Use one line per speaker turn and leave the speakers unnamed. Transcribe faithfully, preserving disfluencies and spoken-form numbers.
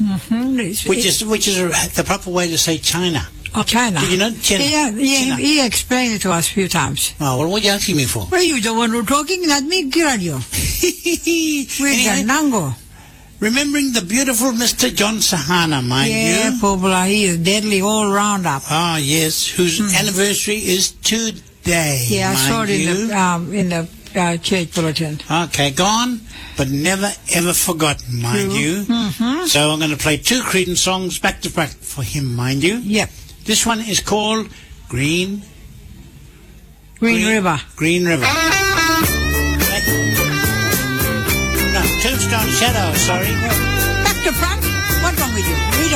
Mm-hmm.
Which is which is the proper way to say China.
Oh, China.
Did you know China?
Yeah, yeah
China.
He, he explained it to us a few times.
Oh, well, what are you asking me for?
Well, you're the one who's talking, not me, Kiradio. With
Anyway,
Nango.
remembering the beautiful Mister John Sahana, mind
Yeah,
you.
Pobla, he is deadly all round up.
Ah, yes, whose
Hmm.
anniversary is today,
Yeah, I
mind
saw it in
you.
the, um, in the uh, church bulletin.
Okay, gone, but never ever forgotten, mind
True.
you.
Mm-hmm.
So I'm going to play two Creedence songs back to back for him, mind you.
Yep.
This one is called Green
Green, River.
Green River. Okay. No, Tombstone Shadow, sorry.
Back to front. What's wrong with you? Read